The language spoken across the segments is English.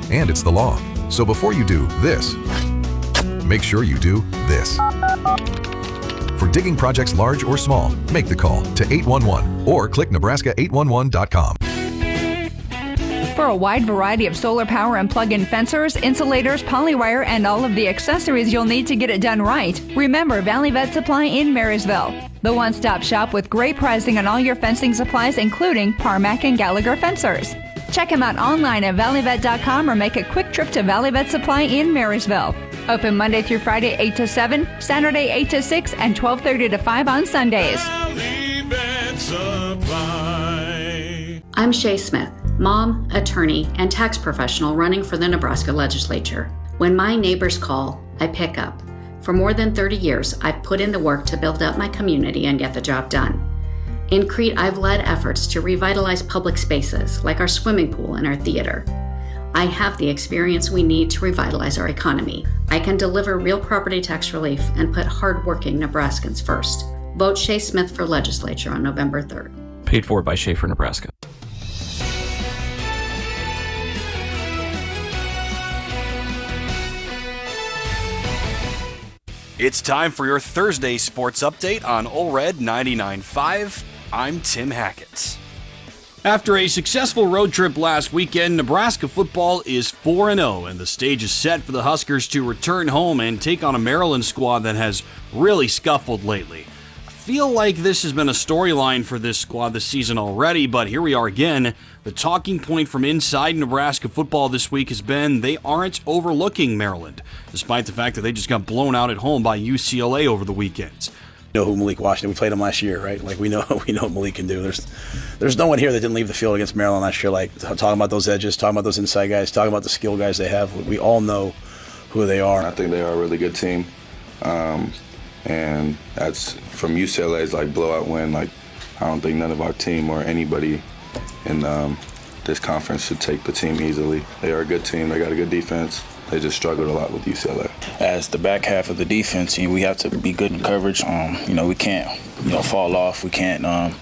and it's the law. So before you do this, make sure you do this. For digging projects large or small, make the call to 811 or click Nebraska811.com. For a wide variety of solar power and plug-in fencers, insulators, polywire, and all of the accessories you'll need to get it done right, remember Valley Vet Supply in Marysville. The one-stop shop with great pricing on all your fencing supplies, including Parmac and Gallagher fencers. Check them out online at valleyvet.com or make a quick trip to Valley Vet Supply in Marysville. Open Monday through Friday 8 to 7, Saturday 8 to 6, and 12:30 to 5 on Sundays. Valley Vet Supply. I'm Shay Smith, mom, attorney, and tax professional running for the Nebraska legislature. When my neighbors call, I pick up. For more than 30 years, I've put in the work to build up my community and get the job done. In Crete, I've led efforts to revitalize public spaces like our swimming pool and our theater. I have the experience we need to revitalize our economy. I can deliver real property tax relief and put hardworking Nebraskans first. Vote Shay Smith for legislature on November 3rd. Paid for by Schaefer, Nebraska. It's time for your Thursday sports update on OLRED 99.5. I'm Tim Hackett. After a successful road trip last weekend, Nebraska football is 4-0, and the stage is set for the Huskers to return home and take on a Maryland squad that has really scuffled lately. I feel like this has been a storyline for this squad this season already, but here we are again. The talking point from inside Nebraska football this week has been they aren't overlooking Maryland, despite the fact that they just got blown out at home by UCLA over the weekend. Know who Malik Washington, we played him last year, right? Like we know what Malik can do. There's no one here that didn't leave the field against Maryland last year, like talking about those edges, talking about those inside guys, talking about the skill guys they have. We all know who they are. I think they are a really good team. And that's from UCLA's like blowout win. Like I don't think none of our team or anybody in this conference should take the team easily. They are a good team. They got a good defense. They just struggled a lot with UCLA. As the back half of the defense, we have to be good in coverage. We can't, fall off. We can't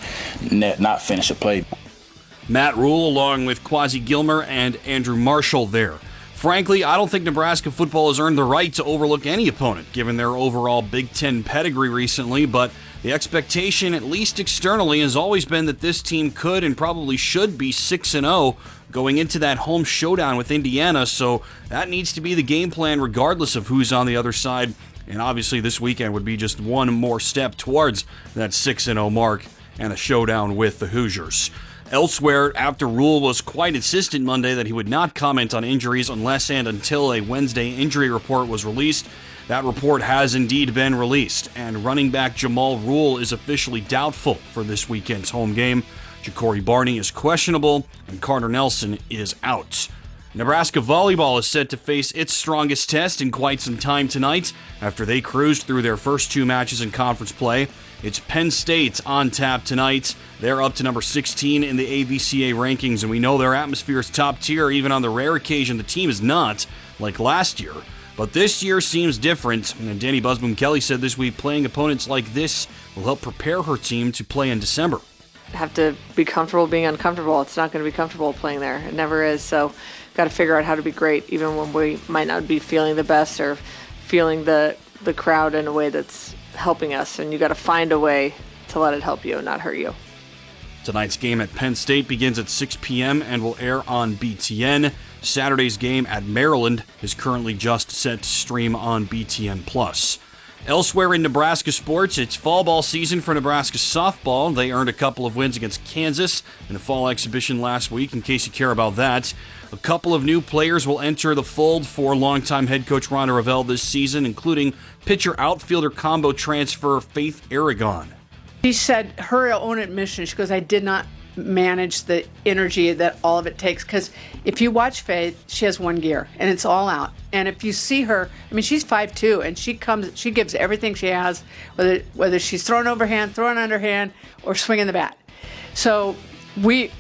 not finish a play. Matt Rule along with Quasi Gilmer and Andrew Marshall there. Frankly, I don't think Nebraska football has earned the right to overlook any opponent, given their overall Big Ten pedigree recently, but the expectation, at least externally, has always been that this team could and probably should be 6-0 going into that home showdown with Indiana, so that needs to be the game plan regardless of who's on the other side, and obviously this weekend would be just one more step towards that 6-0 mark and a showdown with the Hoosiers. Elsewhere, after Rule was quite insistent Monday that he would not comment on injuries unless and until a Wednesday injury report was released, that report has indeed been released, and running back Jamal Rule is officially doubtful for this weekend's home game. Ja'Cory Barney is questionable, and Carter Nelson is out. Nebraska volleyball is set to face its strongest test in quite some time tonight after they cruised through their first two matches in conference play. It's Penn State on tap tonight. They're up to number 16 in the AVCA rankings, and we know their atmosphere is top tier, even on the rare occasion the team is not, like last year. But this year seems different, and Danny Busboom-Kelly said this week playing opponents like this will help prepare her team to play in December. Have to be comfortable being uncomfortable. It's not going to be comfortable playing there. It never is. So got to figure out how to be great, even when we might not be feeling the best or feeling the crowd in a way that's helping us. And you got to find a way to let it help you and not hurt you. Tonight's game at Penn State begins at 6 p.m. and will air on BTN. Saturday's game at Maryland is currently just set to stream on BTN+. Elsewhere in Nebraska sports, it's fall ball season for Nebraska softball. They earned a couple of wins against Kansas in the fall exhibition last week, in case you care about that. A couple of new players will enter the fold for longtime head coach Rhonda Revelle this season, including pitcher-outfielder combo transfer Faith Aragon. She said her own admission, she goes, I did not manage the energy that all of it takes, because if you watch Faith, she has one gear and it's all out. And if you see her, I mean, she's 5'2", and she gives everything she has, whether she's throwing overhand, throwing underhand, or swinging the bat. So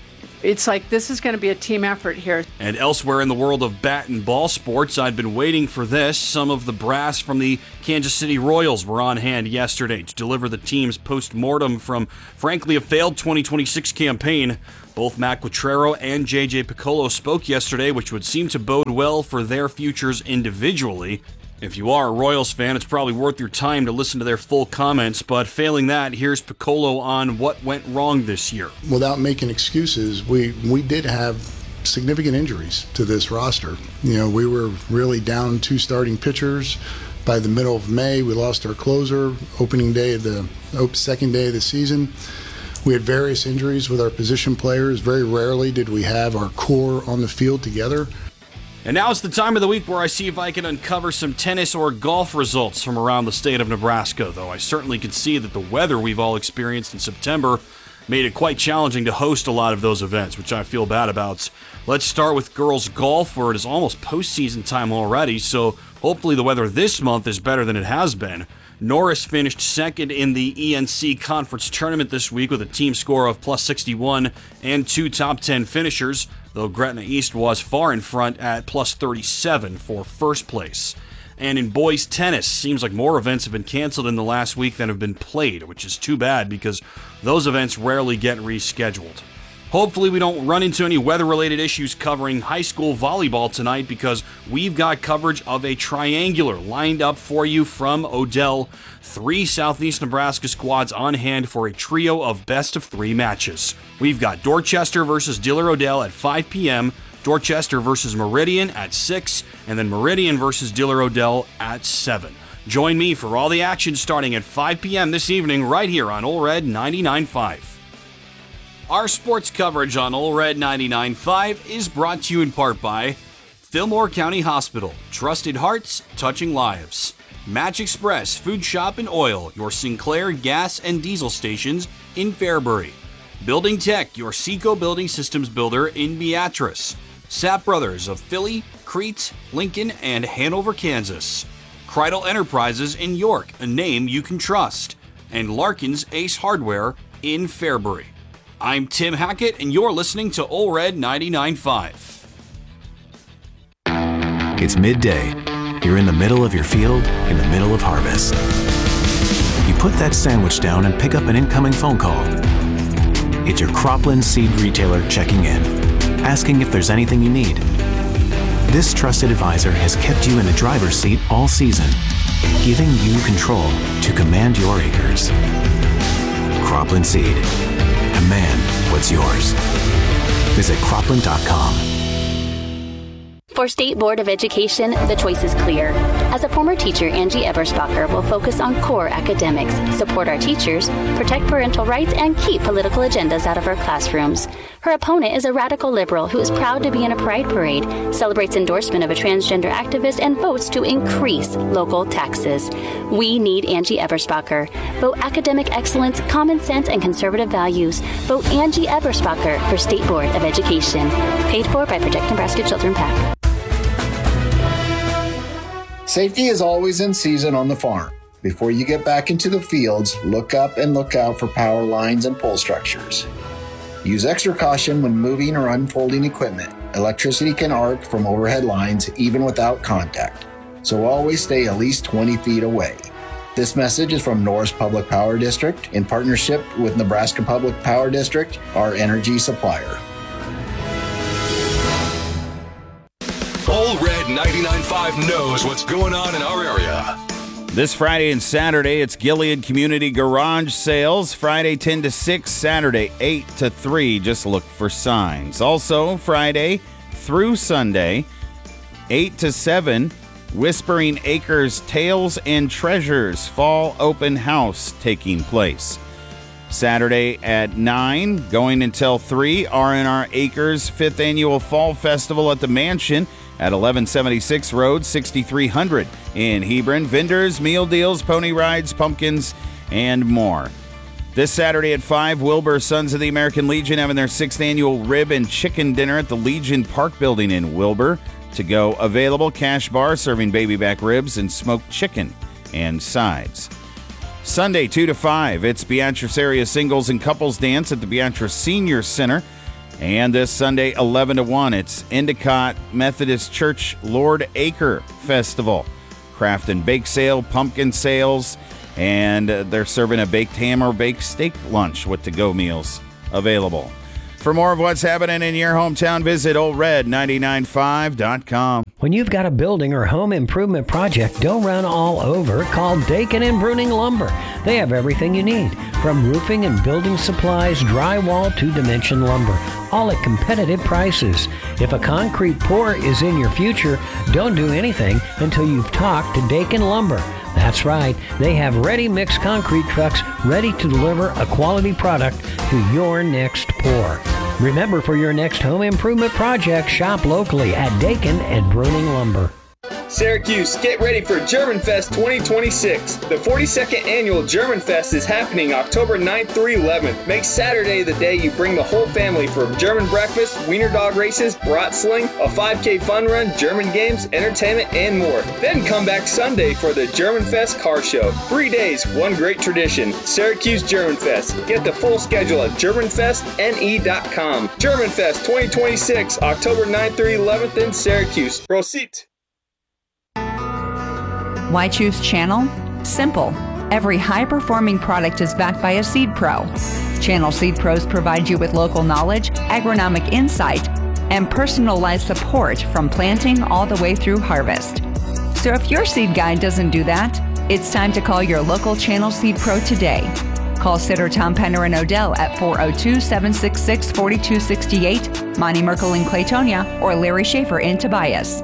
it's like this is going to be a team effort here. And elsewhere in the world of bat and ball sports, I'd been waiting for this. Some of the brass from the Kansas City Royals were on hand yesterday to deliver the team's post-mortem from, frankly, a failed 2026 campaign. Both Matt Quatraro and J.J. Picollo spoke yesterday, which would seem to bode well for their futures individually. If you are a Royals fan, it's probably worth your time to listen to their full comments, but failing that, here's Picollo on what went wrong this year. Without making excuses, we did have significant injuries to this roster. We were really down 2 starting pitchers. By the middle of May, we lost our closer, second day of the season. We had various injuries with our position players. Very rarely did we have our core on the field together. And now it's the time of the week where I see if I can uncover some tennis or golf results from around the state of Nebraska, though I certainly can see that the weather we've all experienced in September made it quite challenging to host a lot of those events, which I feel bad about. Let's start with girls golf, where it is almost postseason time already, so hopefully the weather this month is better than it has been. Norris finished second in the ENC Conference Tournament this week with a team score of plus 61 and 2 top 10 finishers, though Gretna East was far in front at plus 37 for first place. And in boys tennis, seems like more events have been canceled in the last week than have been played, which is too bad because those events rarely get rescheduled. Hopefully we don't run into any weather-related issues covering high school volleyball tonight, because we've got coverage of a triangular lined up for you from Odell. 3 Southeast Nebraska squads on hand for a trio of best-of-3 matches. We've got Dorchester versus Diller-Odell at 5 p.m., Dorchester versus Meridian at 6, and then Meridian versus Diller-Odell at 7. Join me for all the action starting at 5 p.m. this evening right here on Ole Red 99.5. Our sports coverage on Ole Red 99.5 is brought to you in part by Fillmore County Hospital, trusted hearts, touching lives. Match Express Food Shop and Oil, your Sinclair gas and diesel stations in Fairbury. Building Tech, your Seco building systems builder in Beatrice. Sapp Brothers of Philly, Crete, Lincoln, and Hanover, Kansas. Kreidel Enterprises in York, a name you can trust. And Larkin's Ace Hardware in Fairbury. I'm Tim Hackett, and you're listening to Ole Red 99.5. It's midday. You're in the middle of your field, in the middle of harvest. You put that sandwich down and pick up an incoming phone call. It's your Cropland seed retailer checking in, asking if there's anything you need. This trusted advisor has kept you in the driver's seat all season, giving you control to command your acres. Cropland Seed. Command what's yours. Visit cropland.com. For State Board of Education, the choice is clear. As a former teacher, Angie Eberspacher will focus on core academics, support our teachers, protect parental rights, and keep political agendas out of our classrooms. Her opponent is a radical liberal who is proud to be in a pride parade, celebrates endorsement of a transgender activist, and votes to increase local taxes. We need Angie Eberspacher. Vote academic excellence, common sense, and conservative values. Vote Angie Eberspacher for State Board of Education. Paid for by Protect Nebraska Children PAC. Safety is always in season on the farm. Before you get back into the fields, look up and look out for power lines and pole structures. Use extra caution when moving or unfolding equipment. Electricity can arc from overhead lines even without contact, so always stay at least 20 feet away. This message is from Norris Public Power District in partnership with Nebraska Public Power District, our energy supplier. Ole Red 99.5 knows what's going on in our area. This Friday and Saturday, it's Gilead Community Garage Sales. Friday 10 to 6, Saturday 8 to 3. Just look for signs. Also, Friday through Sunday, 8 to 7, Whispering Acres Tales and Treasures Fall Open House taking place. Saturday at 9, going until 3, R&R Acres 5th Annual Fall Festival at the Mansion at 1176 Road, 6300 in Hebron. Vendors, meal deals, pony rides, pumpkins, and more. This Saturday at 5, Wilbur Sons of the American Legion having their 6th annual rib and chicken dinner at the Legion Park Building in Wilbur. To go available, cash bar serving baby back ribs and smoked chicken and sides. Sunday 2 to 5, it's Beatrice Area Singles and Couples Dance at the Beatrice Senior Center. And this Sunday, 11 to 1, it's Endicott Methodist Church Lord Acre Festival. Craft and bake sale, pumpkin sales, and they're serving a baked ham or baked steak lunch with to-go meals available. For more of what's happening in your hometown, visit oldred995.com. When you've got a building or home improvement project, don't run all over. Call Dakin and Bruning Lumber. They have everything you need, from roofing and building supplies, drywall to dimension lumber, all at competitive prices. If a concrete pour is in your future, don't do anything until you've talked to Dakin Lumber. That's right. They have ready-mix concrete trucks ready to deliver a quality product to your next pour. Remember, for your next home improvement project, shop locally at Dakin and Bruning Lumber. Syracuse, get ready for German Fest 2026. The 42nd annual German Fest is happening October 9th through 11th. Make Saturday the day you bring the whole family for German breakfast, wiener dog races, brat sling, a 5K fun run, German games, entertainment, and more. Then come back Sunday for the German Fest car show. 3 days, one great tradition. Syracuse German Fest. Get the full schedule at GermanFestNE.com. German Fest 2026, October 9th through 11th in Syracuse. Proceed. Why choose Channel? Simple. Every high-performing product is backed by a seed pro. Channel Seed Pros provide you with local knowledge, agronomic insight, and personalized support from planting all the way through harvest. So if your seed guide doesn't do that, it's time to call your local Channel Seed Pro today. Call Sitter Tom Penner in Odell at 402-766-4268, Monty Merkel in Claytonia, or Larry Schaefer in Tobias.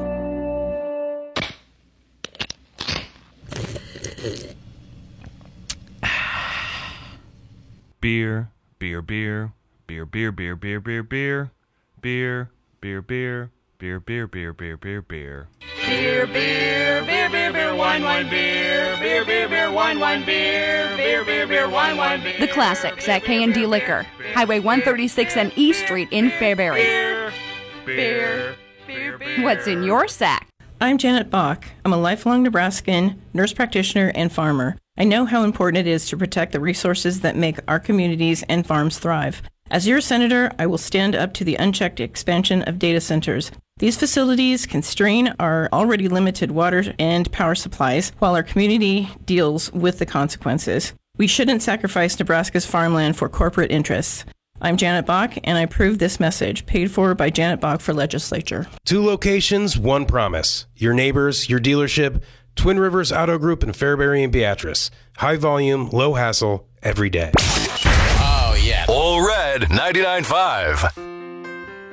Beer, beer, beer, beer, beer, beer, beer, beer, beer, beer, beer, beer, beer, beer, beer, beer, beer, beer. Beer, beer, beer, beer, beer, wine, wine, beer, beer, beer, beer, wine, wine, beer, beer, beer, beer, wine, wine, beer. The Classics at K&D Liquor, Highway 136 and E Street in Fairbury. Beer, beer, beer, beer. What's in your sack? I'm Janet Bach. I'm a lifelong Nebraskan, nurse practitioner, and farmer. I know how important it is to protect the resources that make our communities and farms thrive. As your senator, I will stand up to the unchecked expansion of data centers. These facilities can strain our already limited water and power supplies while our community deals with the consequences. We shouldn't sacrifice Nebraska's farmland for corporate interests. I'm Janet Bach, and I approve this message, paid for by Janet Bach for legislature. 2 locations, 1 promise. Your neighbors, your dealership, Twin Rivers Auto Group in Fairbury and Beatrice. High volume, low hassle, every day. Oh, yeah. All Red 99.5.